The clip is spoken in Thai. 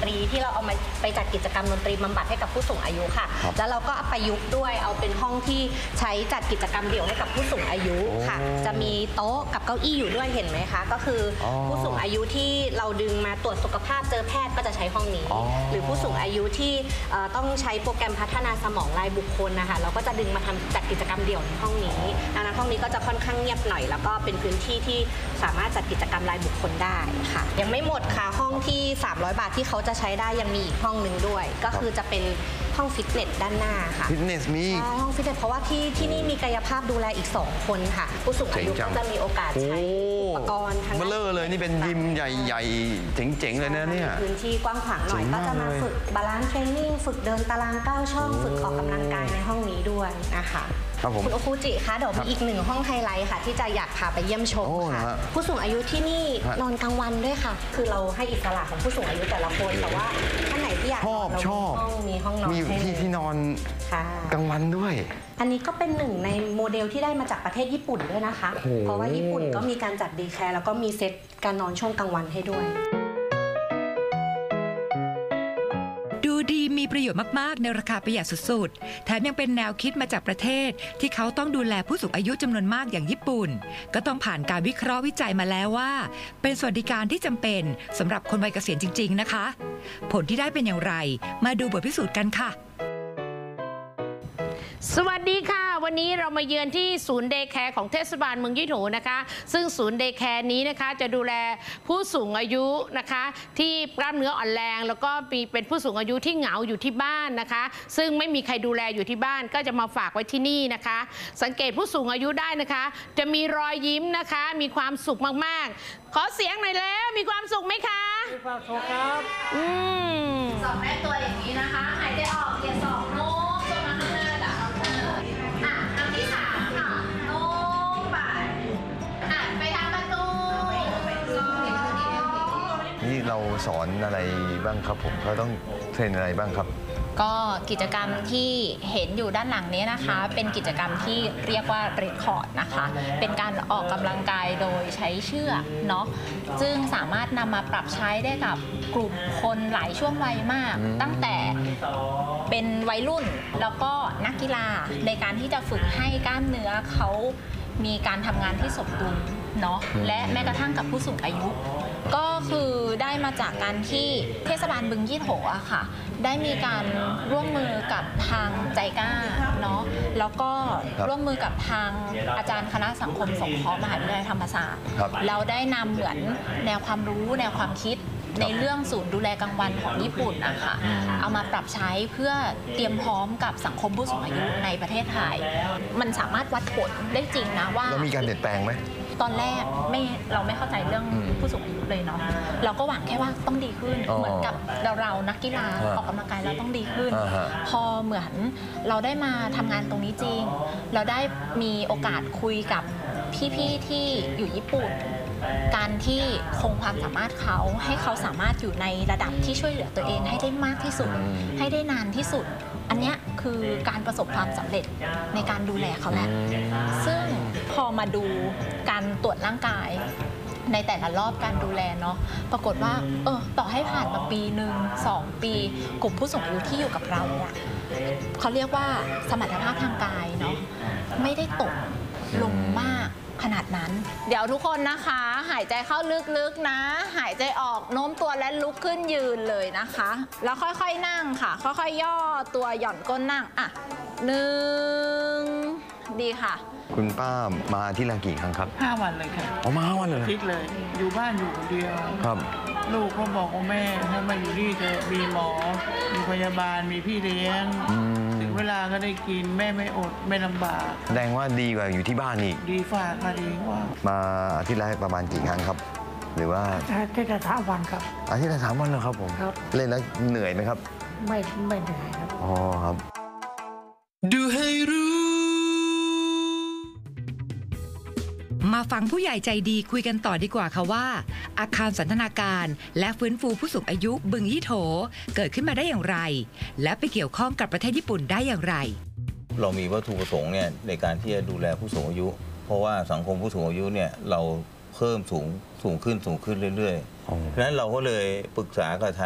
รีที่เราเอามาไปจัดกิจกรรมดนตรีบำบัดให้กับผู้สูงอายุค่ะแล้วเราก็ประยุกต์ด้วยเอาเป็นห้องที่ใช้จัดกิจกรรมเดี่ยวให้กับผู้สูงอายุค่ะจะมีโต๊ะกับเก้าอี้อยู่ด้วยเห็นไหมคะก็คือผู้สูงอายุที่เราดึงมาตรวจสุขภาพเจอแพทย์ก็จะใช้ห้องนี้หรือผู้สูงอายุที่ต้องใช้โปรแกรมพัฒนาสมองรายบุคคลนะคะเราก็จะดึงมาทำจัดกิจกรรมเดี่ยวในห้องนี้ดังนั้นห้องนี้ก็จะค่อนข้างเงียบหน่อยแล้วก็เป็นพื้นที่ที่สามารถจัดกิจกรรมรายบุคคลได้ค่ะยังไม่หมดค่ะห้องที่300 บาทที่เขาจะใช้ได้ยังมีอีกห้องหนึ่งด้วยก็คือจะเป็นห้องฟิตเนสด้านหน้าค่ะฟิตเนสมีห้องฟิตเนสเพราะว่าที่นี่มีกายภาพดูแลอีก2 คนค่ะผู้สูงอายุก็จะมีโอกาสใช้อุปกรณ์ทางเบลอเลยนี่เป็นยิมใหญ่ๆเจ๋งๆเลยนะเนี่ยพื้นที่กว้างขวางหน่อยก็จะมาฝึกบาลานซ์เทรนนิ่งฝึกเดินตาราง9 ช่องฝึกออกกำลังกายในห้องนี้ด้วยนะคะคุณโอคุจิคะเดี๋ยวมีอีก1 ห้องไฮไลท์ค่ะที่จะอยากพาไปเยี่ยมชมค่ะผู้สูงอายุที่นี่นอนกลางวันด้วยค่ะคือเราให้อิสระของผู้สูงอายุแต่ละคนแต่ว่าท่านไหนที่อยากชอบมีห้องนอนมีที่นอนกลางวันด้วยอันนี้ก็เป็น1 ในโมเดลที่ได้มาจากประเทศญี่ปุ่นด้วยนะคะเพราะว่าญี่ปุ่นก็มีการจัดดีแคร์แล้วก็มีเซตการนอนช่วงกลางวันให้ด้วยดูดีมีประโยชน์มากๆในราคาประหยัดสุดๆแถมยังเป็นแนวคิดมาจากประเทศที่เขาต้องดูแลผู้สูงอายุจำนวนมากอย่างญี่ปุ่นก็ต้องผ่านการวิเคราะห์วิจัยมาแล้วว่าเป็นสวัสดิการที่จำเป็นสำหรับคนวัยเกษียณจริงๆนะคะผลที่ได้เป็นอย่างไรมาดูบทพิสูจน์กันค่ะสวัสดีค่ะวันนี้เรามาเยือนที่ศูนย์เดย์แคร์ของเทศบาลเมืองยี่โถนะคะซึ่งศูนย์เดย์แคร์นี้นะคะจะดูแลผู้สูงอายุนะคะที่กล้ามเนื้ออ่อนแรงแล้วก็เป็นผู้สูงอายุที่เหงาอยู่ที่บ้านนะคะซึ่งไม่มีใครดูแลอยู่ที่บ้านก็จะมาฝากไว้ที่นี่นะคะสังเกตผู้สูงอายุได้นะคะจะมีรอยยิ้มนะคะมีความสุขมากๆขอเสียงหน่อยแล้วมีความสุขไหมคะมีความสุขครับสองแม่ตัวอย่างนี้นะคะหายใจออกอย่าสองโน้นี่เราสอนอะไรบ้างครับผมเขาต้องเทรนอะไรบ้างครับก็กิจกรรมที่เห็นอยู่ด้านหลังนี้นะคะเป็นกิจกรรมที่เรียกว่าเรคคอร์ดนะคะเป็นการออกกำลังกายโดยใช้เชือกเนาะซึ่งสามารถนำมาปรับใช้ได้กับกลุ่มคนหลายช่วงวัยมากตั้งแต่เป็นวัยรุ่นแล้วก็นักกีฬาในการที่จะฝึกให้กล้ามเนื้อเขามีการทำงานที่สมดุลเนาะและแม้กระทั่งกับผู้สูงอายุก็คือได้มาจากการที่เทศบาลบึงยี่โถอะค่ะได้มีการร่วมมือกับทางใจกล้าเนาะแล้วก็ร่วมมือกับทางอาจารย์คณะสังคมสงเคราะห์มหาวิทยาลัยธรรมศาสตร์แล้วได้นำเหมือนแนวความรู้แนวความคิดในเรื่องศูนย์ดูแลกลางวันของญี่ปุ่นนะคะเอามาปรับใช้เพื่อเตรียมพร้อมกับสังคมผู้สูงอายุในประเทศไทยมันสามารถวัดผลได้จริงนะว่าแล้วมีการเปลี่ยนแปลงไหมตอนแรกเราไม่เข้าใจเรื่องผู้สูงอายุเลยเนาะเราก็หวังแค่ว่าต้องดีขึ้นเหมือนกับเรานักกีฬาออกกำลังกายเราต้องดีขึ้นพอเหมือนเราได้มาทำงานตรงนี้จริงเราได้มีโอกาสคุยกับพี่ๆที่อยู่ญี่ปุ่นการที่คงความสามารถเขาให้เขาสามารถอยู่ในระดับที่ช่วยเหลือตัวเองให้ได้มากที่สุดให้ได้นานที่สุดอันนี้คือการประสบความสำเร็จในการดูแลเขาแหละซึ่งพอมาดูการตรวจร่างกายในแต่ละรอบการดูแลเนาะปรากฏว่าต่อให้ผ่านมาปีหนึ่ง2 ปีกลุ่มผู้สูงอายุที่อยู่กับเราเนี่ยเขาเรียกว่าสมรรถภาพทางกายเนาะไม่ได้ตกลงมากขนาดนั้นเดี๋ยวทุกคนนะคะหายใจเข้าลึกๆนะหายใจออกโน้มตัวและลุกขึ้นยืนเลยนะคะแล้วค่อยๆนั่งค่ะค่อยๆย่อตัวหย่อนก้นนั่งอ่ะ1ดีค่ะคุณป้ามาที่ละกี่ครั้งครับ 5 วันเลยค่ะมา5 วันเลยทิศเลยอยู่บ้านอยู่คนเดียวครับลูกเขาบอกว่าแม่ให้มาอยู่นี่เธอมีหมอมีพยาบาลมีพี่เลี้ยงถึงเวลาก็ได้กินแม่ไม่อดไม่ลำบากแสดงว่าดีกว่าอยู่ที่บ้านอีกดีฝ่าค่ะดีกว่ามาอาทิตย์ละประมาณกี่ครั้งครับหรือว่าอาทิตย์ละ3 วันครับอาทิตย์ละ3 วันเลยครับผมเล่นแล้วเหนื่อยไหมครับไม่เหนื่อยครับอ๋อครับดูให้รู้มาฟังผู้ใหญ่ใจดีคุยกันต่อดีกว่าค่ะว่าอาคารสันทนาการและฟื้นฟูผู้สูงอายุบึงยี่โถเกิดขึ้นมาได้อย่างไรและไปเกี่ยวข้องกับประเทศญี่ปุ่นได้อย่างไรเรามีวัตถุประสงค์เนี่ยในการที่จะดูแลผู้สูงอายุเพราะว่าสังคมผู้สูงอายุเนี่ยเราเพิ่มสูงขึ้นเรื่อยๆเพราะฉะนั้นเราก็เลยปรึกษากับ